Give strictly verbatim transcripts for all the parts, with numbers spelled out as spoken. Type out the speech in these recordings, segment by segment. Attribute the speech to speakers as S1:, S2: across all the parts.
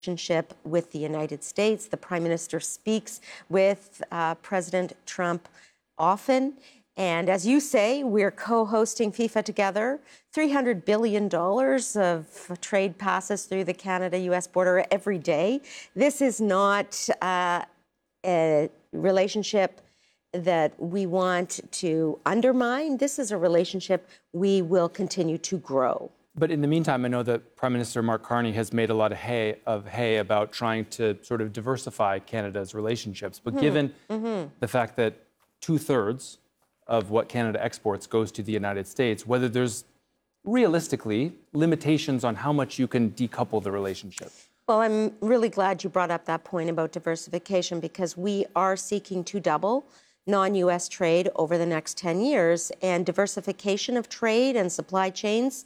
S1: relationship with the United States. The Prime Minister speaks with uh, President Trump often. And as you say, we're co-hosting FIFA together. three hundred billion dollars of trade passes through the Canada-U S border every day. This is not uh, a relationship that we want to undermine. This is a relationship we will continue to grow.
S2: But in the meantime, I know that Prime Minister Mark Carney has made a lot of hay, of hay about trying to sort of diversify Canada's relationships. But mm-hmm. given mm-hmm. the fact that two-thirds of what Canada exports goes to the United States, whether there's realistically limitations on how much you can decouple the relationship.
S1: Well, I'm really glad you brought up that point about diversification, because we are seeking to double non-U S trade over the next ten years, and diversification of trade and supply chains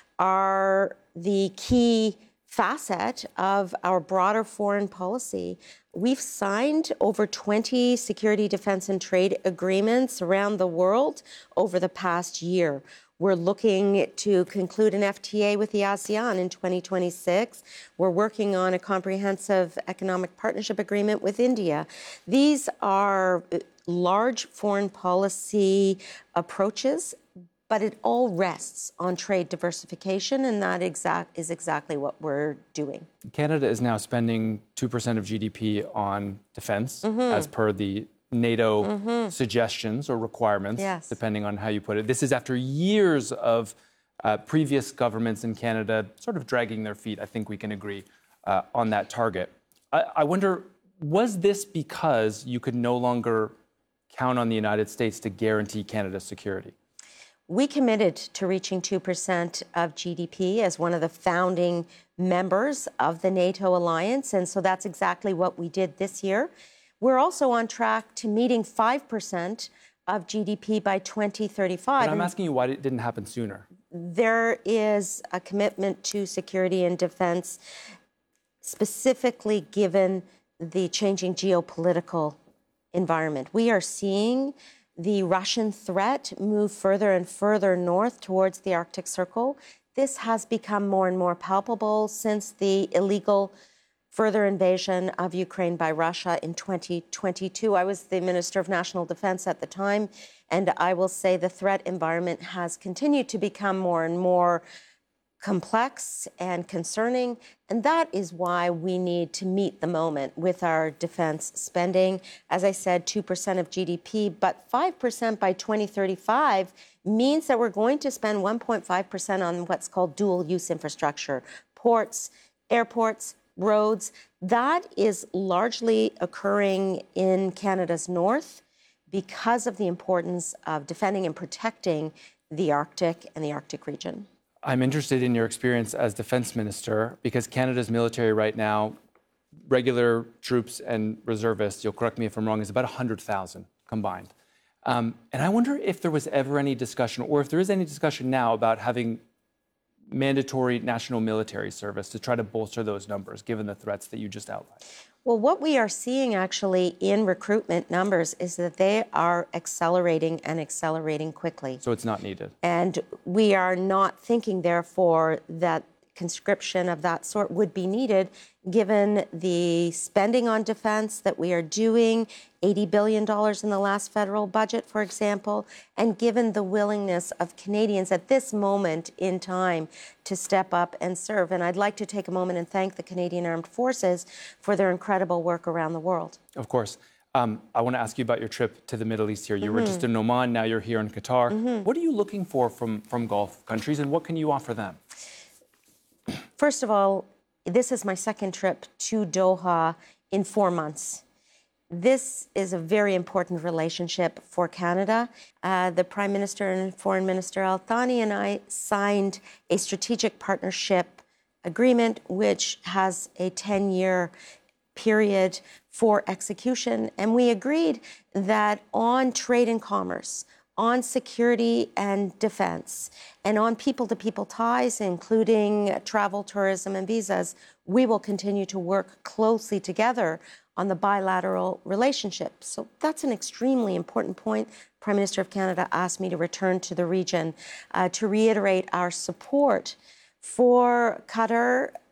S1: are the key facet of our broader foreign policy. We've signed over twenty security, defense, and trade agreements around the world over the past year. We're looking to conclude an F T A with the ASEAN in twenty twenty-six. We're working on a comprehensive economic partnership agreement with India. These are large foreign policy approaches, but it all rests on trade diversification, and that exact is exactly what we're doing.
S2: Canada is now spending two percent of G D P on defense, mm-hmm. as per the NATO mm-hmm. suggestions or requirements,
S1: yes.
S2: depending on how you put it. This is after years of uh, previous governments in Canada sort of dragging their feet. I think we can agree uh, on that target. I, I wonder, was this because you could no longer count on the United States to guarantee Canada's security?
S1: We committed to reaching two percent of G D P as one of the founding members of the NATO alliance, and so that's exactly what we did this year. We're also on track to meeting five percent of G D P by twenty thirty-five.
S2: But I'm asking you why it didn't happen sooner.
S1: There is a commitment to security and defense, specifically given the changing geopolitical environment. We are seeing the Russian threat move further and further north towards the Arctic Circle. This has become more and more palpable since the illegal further invasion of Ukraine by Russia in twenty twenty-two. I was the Minister of National Defense at the time, and I will say the threat environment has continued to become more and more complex and concerning, and that is why we need to meet the moment with our defense spending. As I said, two percent of G D P, but five percent by twenty thirty-five means that we're going to spend one point five percent on what's called dual-use infrastructure, ports, airports, roads. That is largely occurring in Canada's north because of the importance of defending and protecting the Arctic and the Arctic region.
S2: I'm interested in your experience as defense minister, because Canada's military right now, regular troops and reservists, you'll correct me if I'm wrong, is about one hundred thousand combined. Um, and I wonder if there was ever any discussion, or if there is any discussion now, about having mandatory national military service to try to bolster those numbers, given the threats that you just outlined?
S1: Well, what we are seeing actually in recruitment numbers is that they are accelerating and accelerating quickly.
S2: So it's not needed.
S1: And we are not thinking, therefore, that conscription of that sort would be needed, given the spending on defense that we are doing, eighty billion dollars in the last federal budget, for example, and given the willingness of Canadians at this moment in time to step up and serve. And I'd like to take a moment and thank the Canadian Armed Forces for their incredible work around the world.
S2: Of course. Um, I want to ask you about your trip to the Middle East here. You mm-hmm. were just in Oman, now you're here in Qatar. Mm-hmm. What are you looking for from, from Gulf countries, and what can you offer them?
S1: First of all, this is my second trip to Doha in four months. This is a very important relationship for Canada. Uh, the Prime Minister and Foreign Minister Al Thani and I signed a strategic partnership agreement, which has a ten-year period for execution. And we agreed that on trade and commerce, on security and defense, and on people-to-people ties, including travel, tourism, and visas, we will continue to work closely together on the bilateral relationship. So that's an extremely important point. Prime Minister of Canada asked me to return to the region uh, to reiterate our support for Qatar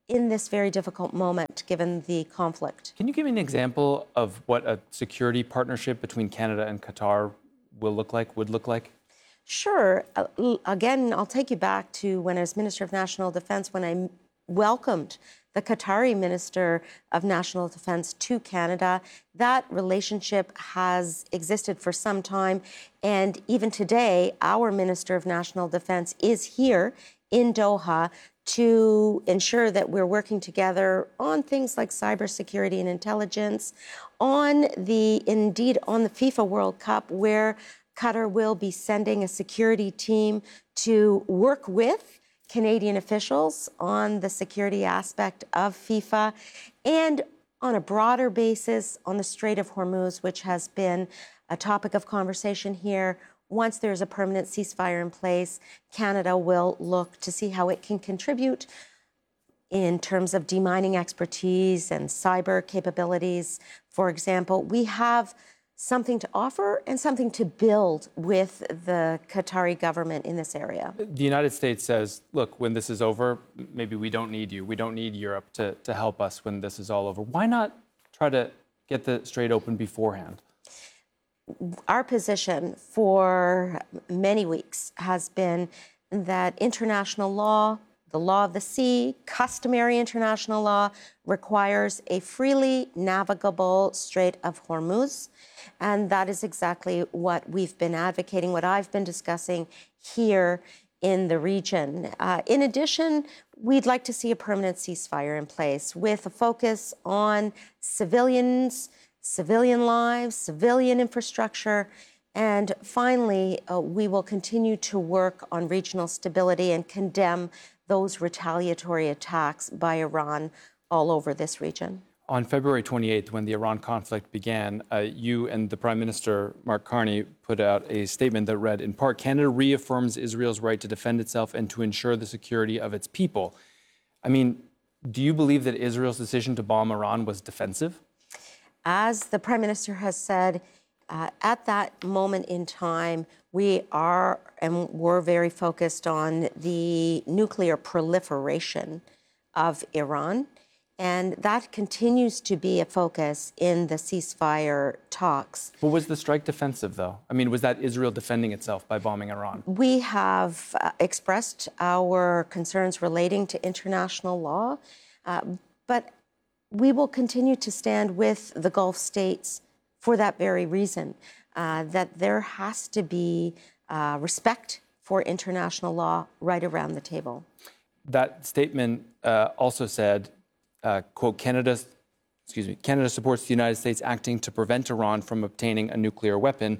S1: in this very difficult moment, given the conflict.
S2: Can you give me an example of what a security partnership between Canada and Qatar will look like, would look like?
S1: Sure. Uh, l- again, I'll take you back to when I was Minister of National Defense, when I m- welcomed the Qatari Minister of National Defense to Canada. That relationship has existed for some time. And even today, our Minister of National Defense is here in Doha to ensure that we're working together on things like cybersecurity and intelligence, on the, indeed, on the FIFA World Cup, where Qatar will be sending a security team to work with Canadian officials on the security aspect of FIFA, and on a broader basis on the Strait of Hormuz, which has been a topic of conversation here. Once there's a permanent ceasefire in place, Canada will look to see how it can contribute in terms of demining expertise and cyber capabilities. For example, we have something to offer and something to build with the Qatari government in this area.
S2: The United States says, look, when this is over, maybe we don't need you. We don't need Europe to, to help us when this is all over. Why not try to get the strait open beforehand?
S1: Our position for many weeks has been that international law, the law of the sea, customary international law, requires a freely navigable Strait of Hormuz. And that is exactly what we've been advocating, what I've been discussing here in the region. Uh, in addition, we'd like to see a permanent ceasefire in place with a focus on civilians, civilian lives, civilian infrastructure. And finally, uh, we will continue to work on regional stability and condemn those retaliatory attacks by Iran all over this region.
S2: On February twenty-eighth, when the Iran conflict began, uh, you and the Prime Minister, Mark Carney, put out a statement that read, in part, Canada reaffirms Israel's right to defend itself and to ensure the security of its people. I mean, do you believe that Israel's decision to bomb Iran was defensive?
S1: As the Prime Minister has said, uh, at that moment in time, we are and were very focused on the nuclear proliferation of Iran. And that continues to be a focus in the ceasefire talks.
S2: But was the strike defensive, though? I mean, was that Israel defending itself by bombing Iran?
S1: We have uh, expressed our concerns relating to international law, uh, but we will continue to stand with the Gulf states for that very reason, uh, that there has to be uh, respect for international law right around the table.
S2: That statement uh, also said, Uh, quote, Canada, excuse me, Canada supports the United States acting to prevent Iran from obtaining a nuclear weapon.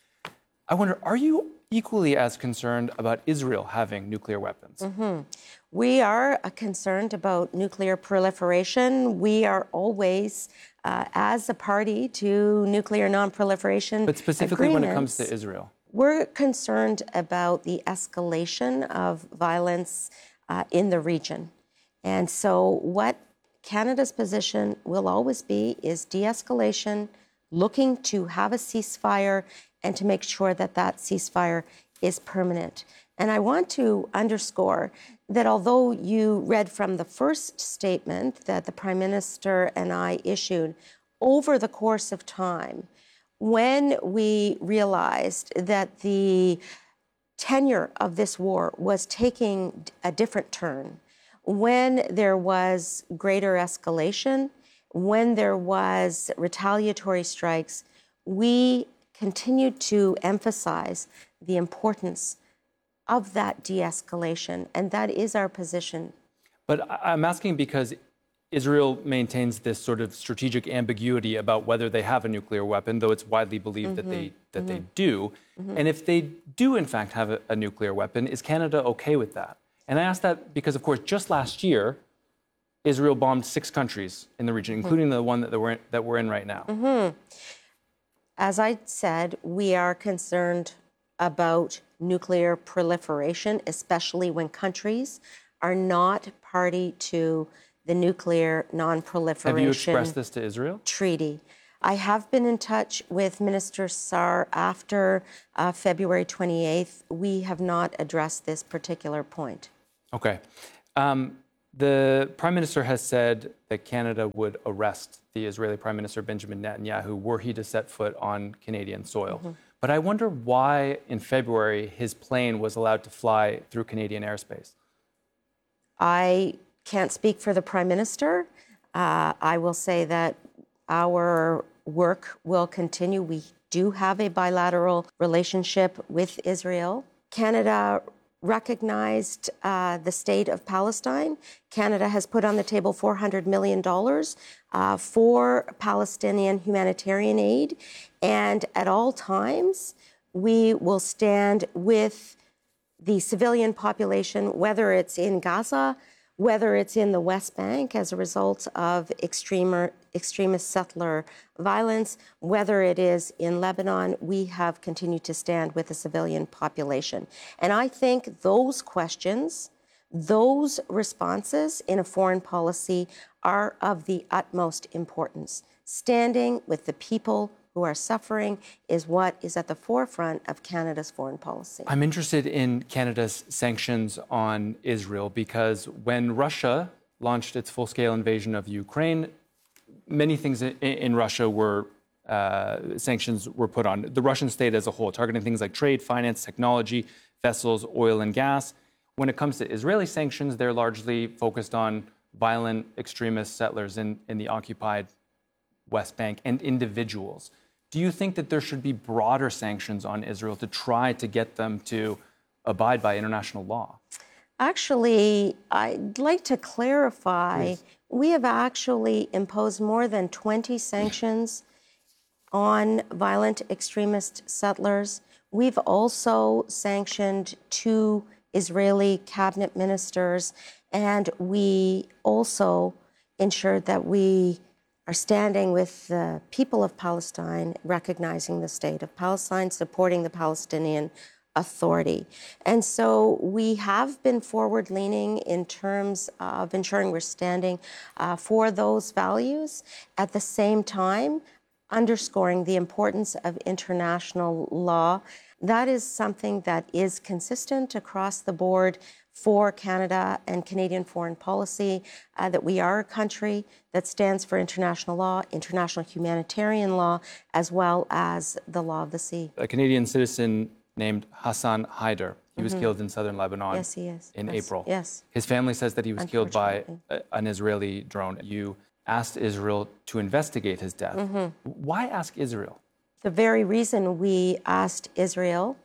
S2: I wonder, are you equally as concerned about Israel having nuclear weapons?
S1: Mm-hmm. We are uh, concerned about nuclear proliferation. We are always, uh, as a party to nuclear non-proliferation
S2: But specifically when it comes to Israel?
S1: We're concerned about the escalation of violence uh, in the region. And so what Canada's position will always be is de-escalation, looking to have a ceasefire and to make sure that that ceasefire is permanent. And I want to underscore that although you read from the first statement that the Prime Minister and I issued, over the course of time, when we realized that the tenure of this war was taking a different turn, when there was greater escalation, when there was retaliatory strikes, we continued to emphasize the importance of that de-escalation, and that is our position.
S2: But I'm asking because Israel maintains this sort of strategic ambiguity about whether they have a nuclear weapon, though it's widely believed mm-hmm. that they that mm-hmm. they do. Mm-hmm. And if they do, in fact, have a, a nuclear weapon, is Canada okay with that? And I ask that because, of course, just last year, Israel bombed six countries in the region, including mm-hmm. the one that we're in, that we're in right now.
S1: Mm-hmm. As I said, we are concerned about nuclear proliferation, especially when countries are not party to the nuclear non-proliferation
S2: Have you expressed this to Israel?
S1: Treaty. I have been in touch with Minister Sar after uh, February twenty-eighth. We have not addressed this particular point.
S2: Okay. Um, The Prime Minister has said that Canada would arrest the Israeli Prime Minister Benjamin Netanyahu were he to set foot on Canadian soil. Mm-hmm. But I wonder why in February his plane was allowed to fly through Canadian airspace.
S1: I can't speak for the Prime Minister. Uh, I will say that our work will continue. We do have a bilateral relationship with Israel. Canada recognized uh, the state of Palestine. Canada has put on the table four hundred million dollars uh, for Palestinian humanitarian aid. And at all times, we will stand with the civilian population, whether it's in Gaza, whether it's in the West Bank as a result of extreme, extremist settler violence, whether it is in Lebanon, we have continued to stand with the civilian population. And I think those questions, those responses in a foreign policy are of the utmost importance. Standing with the people who are suffering is what is at the forefront of Canada's foreign policy.
S2: I'm interested in Canada's sanctions on Israel because when Russia launched its full-scale invasion of Ukraine, many things in, in Russia were uh, sanctions were put on the Russian state as a whole, targeting things like trade, finance, technology, vessels, oil and gas. When it comes to Israeli sanctions, they're largely focused on violent extremist settlers in, in the occupied West Bank and individuals. Do you think that there should be broader sanctions on Israel to try to get them to abide by international law?
S1: Actually, I'd like to clarify.
S2: Please.
S1: We have actually imposed more than twenty sanctions on violent extremist settlers. We've also sanctioned two Israeli cabinet ministers, and we also ensured that we are standing with the people of Palestine, recognizing the state of Palestine, supporting the Palestinian Authority. And so we have been forward-leaning in terms of ensuring we're standing uh, for those values, at the same time underscoring the importance of international law. That is something that is consistent across the board for Canada and Canadian foreign policy, uh, that we are a country that stands for international law, international humanitarian law, as well as the law of the sea.
S2: A Canadian citizen named Hassan Haider, he was mm-hmm. killed in southern Lebanon
S1: yes, he is.
S2: in
S1: yes.
S2: April.
S1: Yes.
S2: His family says that he was killed by a, an Israeli drone. You asked Israel to investigate his death. Mm-hmm. Why ask Israel?
S1: The very reason we asked Israel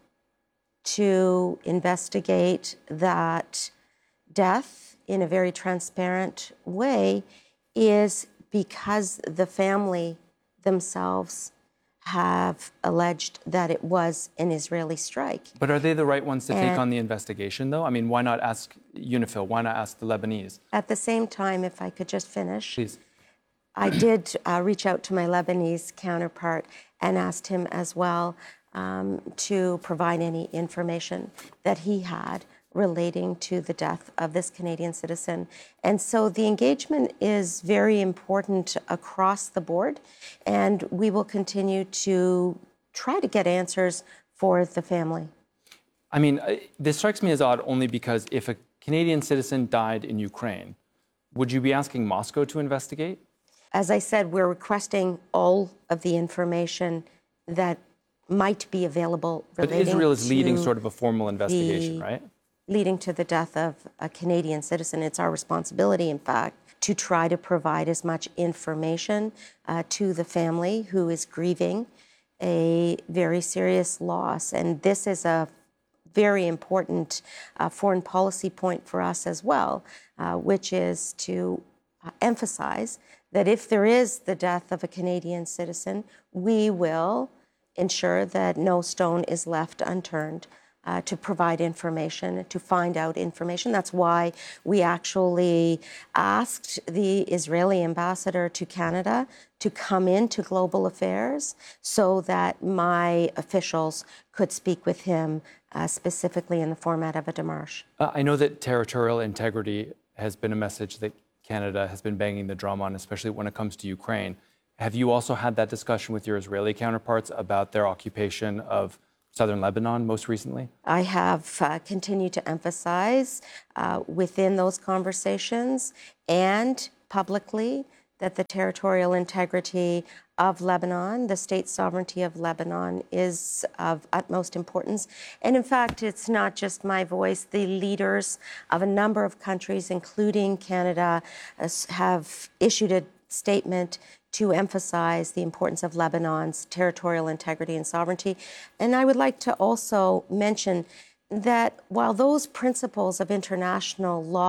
S1: to investigate that death in a very transparent way is because the family themselves have alleged that it was an Israeli strike.
S2: But are they the right ones to and take on the investigation, though? I mean, why not ask UNIFIL? Why not ask the Lebanese?
S1: At the same time, if I could just finish.
S2: Please.
S1: I did uh, reach out to my Lebanese counterpart and asked him as well um, to provide any information that he had relating to the death of this Canadian citizen. And so the engagement is very important across the board, and we will continue to try to get answers for the family.
S2: I mean, this strikes me as odd only because if a Canadian citizen died in Ukraine, would you be asking Moscow to investigate?
S1: As I said, we're requesting all of the information that might be available relating to...
S2: But Israel is leading sort of a formal investigation,
S1: the,
S2: right?
S1: Leading to the death of a Canadian citizen. It's our responsibility, in fact, to try to provide as much information uh, to the family who is grieving a very serious loss. And this is a very important uh, foreign policy point for us as well, uh, which is to uh, emphasize that if there is the death of a Canadian citizen, we will ensure that no stone is left unturned uh, to provide information, to find out information. That's why we actually asked the Israeli ambassador to Canada to come into Global Affairs so that my officials could speak with him uh, specifically in the format of a démarche.
S2: Uh, I know that territorial integrity has been a message that Canada has been banging the drum on, especially when it comes to Ukraine. Have you also had that discussion with your Israeli counterparts about their occupation of southern Lebanon most recently?
S1: I have uh, continued to emphasize uh, within those conversations and publicly that the territorial integrity of Lebanon, the state sovereignty of Lebanon, is of utmost importance. And in fact, it's not just my voice. The leaders of a number of countries, including Canada, have issued a statement to emphasize the importance of Lebanon's territorial integrity and sovereignty. And I would like to also mention that while those principles of international law